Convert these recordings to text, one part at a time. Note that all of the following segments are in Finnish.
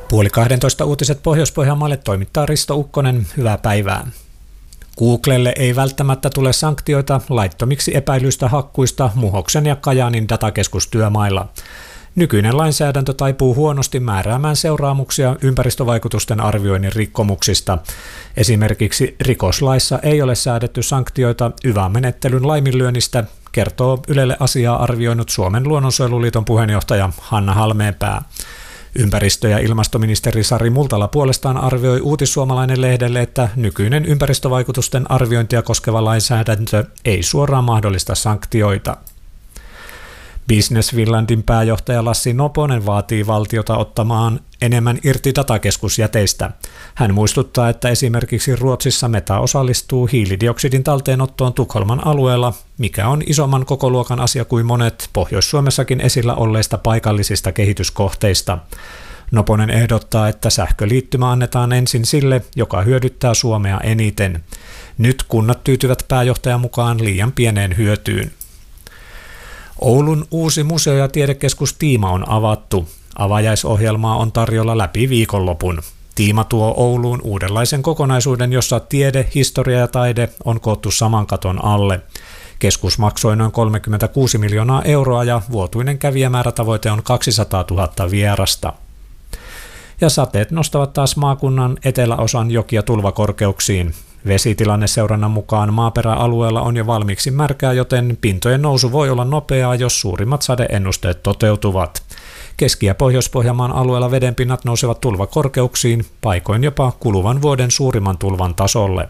12:30 uutiset Pohjois-Pohjanmaalle toimittaa Risto Ukkonen. Hyvää päivää. Googlelle ei välttämättä tule sanktioita laittomiksi epäilyistä hakkuista Muhoksen ja Kajaanin datakeskustyömailla. Nykyinen lainsäädäntö taipuu huonosti määräämään seuraamuksia ympäristövaikutusten arvioinnin rikkomuksista. Esimerkiksi rikoslaissa ei ole säädetty sanktioita yva-menettelyn laiminlyönnistä, kertoo Ylelle asiaa arvioinut Suomen luonnonsuojeluliiton puheenjohtaja Hanna Halmeenpää. Ympäristö- ja ilmastoministeri Sari Multala puolestaan arvioi Uutissuomalainen-lehdelle, että nykyinen ympäristövaikutusten arviointia koskeva lainsäädäntö ei suoraan mahdollista sanktioita. Business Finlandin pääjohtaja Lassi Noponen vaatii valtiota ottamaan enemmän irti datakeskusjäteistä. Hän muistuttaa, että esimerkiksi Ruotsissa Meta osallistuu hiilidioksidin talteenottoon Tukholman alueella, mikä on isomman kokoluokan asia kuin monet Pohjois-Suomessakin esillä olleista paikallisista kehityskohteista. Noponen ehdottaa, että sähköliittymä annetaan ensin sille, joka hyödyttää Suomea eniten. Nyt kunnat tyytyvät pääjohtajan mukaan liian pieneen hyötyyn. Oulun uusi museo- ja tiedekeskus Tiima on avattu. Avajaisohjelmaa on tarjolla läpi viikonlopun. Tiima tuo Ouluun uudenlaisen kokonaisuuden, jossa tiede, historia ja taide on koottu saman katon alle. Keskus maksoi noin 36 miljoonaa euroa ja vuotuinen kävijämäärätavoite on 200 000 vierasta. Ja sateet nostavat taas maakunnan eteläosan jokia tulvakorkeuksiin. Vesitilanneseurannan mukaan maaperäalueella on jo valmiiksi märkää, joten pintojen nousu voi olla nopeaa, jos suurimmat sadeennusteet toteutuvat. Keski- ja Pohjois-Pohjanmaan alueella vedenpinnat nousevat tulvakorkeuksiin, paikoin jopa kuluvan vuoden suurimman tulvan tasolle.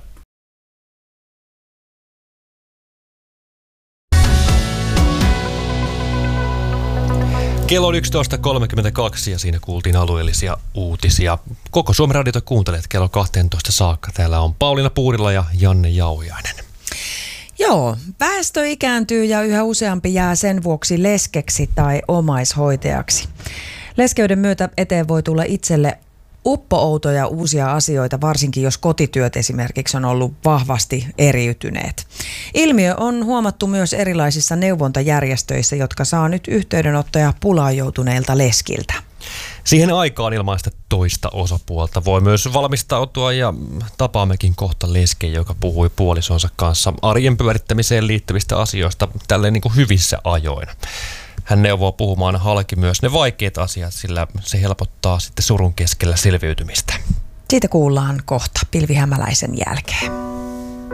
Kello on 11.32 ja siinä kuultiin alueellisia uutisia. Koko Suomen radiota kuuntelet kello 12 saakka. Täällä on Pauliina Puurila ja Janne Jauhiainen. Joo, väestö ikääntyy ja yhä useampi jää sen vuoksi leskeksi tai omaishoitajaksi. Leskeyden myötä eteen voi tulla itselle uppo-outoja uusia asioita, varsinkin jos kotityöt esimerkiksi on ollut vahvasti eriytyneet. Ilmiö on huomattu myös erilaisissa neuvontajärjestöissä, jotka saa nyt yhteydenottoja pulaan joutuneilta leskiltä. Siihen aikaan ilmaista toista osapuolta voi myös valmistautua ja tapaammekin kohta lesken, joka puhui puolisonsa kanssa arjen pyörittämiseen liittyvistä asioista tälleen niin kuin hyvissä ajoin. Hän neuvoo puhumaan halki myös ne vaikeat asiat, sillä se helpottaa sitten surun keskellä selviytymistä. Siitä kuullaan kohta Pilvi Hämäläisen jälkeen.